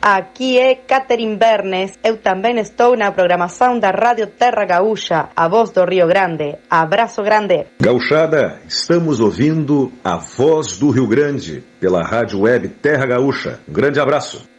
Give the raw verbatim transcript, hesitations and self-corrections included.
Aqui é Catherine Bernes, eu também estou na programação da Rádio Terra Gaúcha, a voz do Rio Grande. Abraço grande. Gauchada, estamos ouvindo a voz do Rio Grande, pela Rádio Web Terra Gaúcha. Um grande abraço.